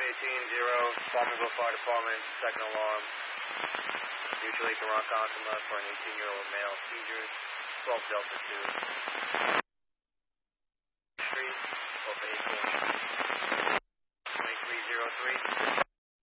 Baltimore Fire Department, second alarm. Mutual aid to Ron Consuma for an 18-year-old male seizures, 12 Delta 2. Street, open 18. 2303.